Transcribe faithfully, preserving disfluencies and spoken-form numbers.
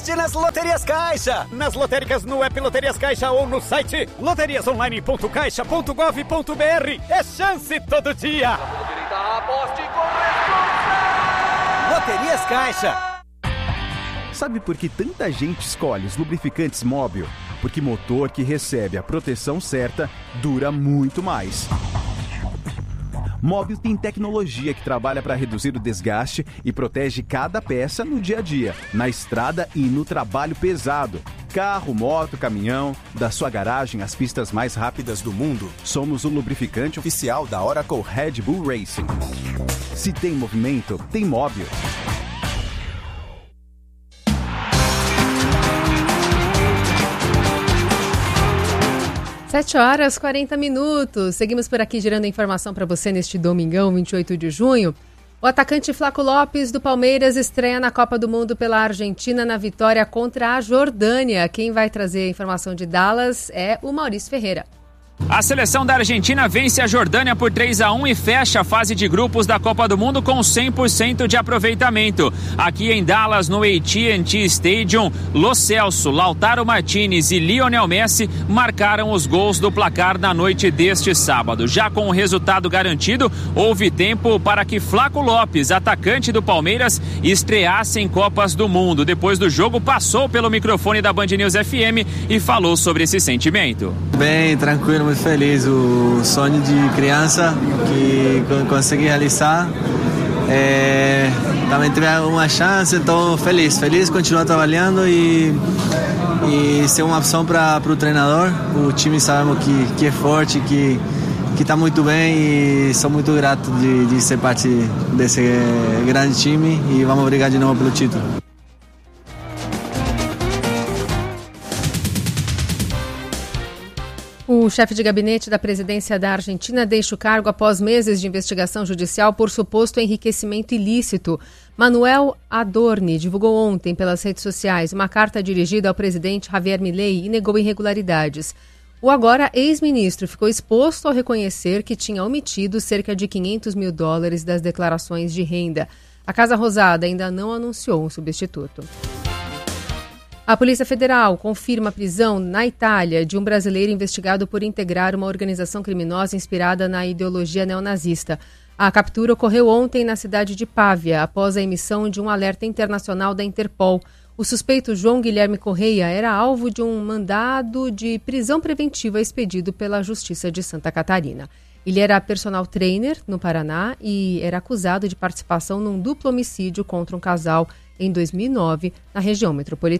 aposte nas Loterias Caixa. Nas lotéricas, no app Loterias Caixa ou no site loterias online ponto caixa ponto gov ponto br. É chance todo dia. Aposte com Loterias Caixa. Sabe por que tanta gente escolhe os lubrificantes Móbil? Porque motor que recebe a proteção certa dura muito mais. Móbil tem tecnologia que trabalha para reduzir o desgaste e protege cada peça no dia a dia, na estrada e no trabalho pesado. Carro, moto, caminhão, da sua garagem às pistas mais rápidas do mundo, somos o lubrificante oficial da Oracle Red Bull Racing. Se tem movimento, tem Móbil. sete horas e quarenta minutos. Seguimos por aqui gerando informação para você neste domingão, vinte e oito de junho. O atacante Flaco Lopes do Palmeiras estreia na Copa do Mundo pela Argentina na vitória contra a Jordânia. Quem vai trazer a informação de Dallas é o Maurício Ferreira. A seleção da Argentina vence a Jordânia por três a um e fecha a fase de grupos da Copa do Mundo com cem por cento de aproveitamento. Aqui em Dallas, no A T and T Stadium, Lo Celso, Lautaro Martinez e Lionel Messi marcaram os gols do placar na noite deste sábado. Já com o resultado garantido, houve tempo para que Flaco Lopes, atacante do Palmeiras, estreasse em Copas do Mundo. Depois do jogo, passou pelo microfone da Band News F M e falou sobre esse sentimento. Bem, tranquilo, muito feliz, o sonho de criança que consegui realizar, é, também tive uma chance, então feliz, feliz, continuar trabalhando e, e ser uma opção para o treinador. O time sabemos que, que é forte, que que está muito bem e sou muito grato de, de ser parte desse grande time e vamos brigar de novo pelo título. O chefe de gabinete da presidência da Argentina deixa o cargo após meses de investigação judicial por suposto enriquecimento ilícito. Manuel Adorni divulgou ontem pelas redes sociais uma carta dirigida ao presidente Javier Milei e negou irregularidades. O agora ex-ministro ficou exposto ao reconhecer que tinha omitido cerca de quinhentos mil dólares das declarações de renda. A Casa Rosada ainda não anunciou um substituto. A Polícia Federal confirma a prisão na Itália de um brasileiro investigado por integrar uma organização criminosa inspirada na ideologia neonazista. A captura ocorreu ontem na cidade de Pávia, após a emissão de um alerta internacional da Interpol. O suspeito João Guilherme Correia era alvo de um mandado de prisão preventiva expedido pela Justiça de Santa Catarina. Ele era personal trainer no Paraná e era acusado de participação num duplo homicídio contra um casal em dois mil e nove na região metropolitana.